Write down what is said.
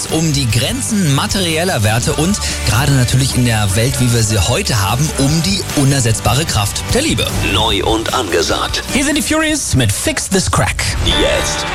es um die Grenzen materieller Werte und gerade natürlich in der Welt, wie wir sie heute haben, um die unersetzbare Kraft der Liebe. Neu und angesagt. Hier sind die Furies mit Fix This Crack. Jetzt.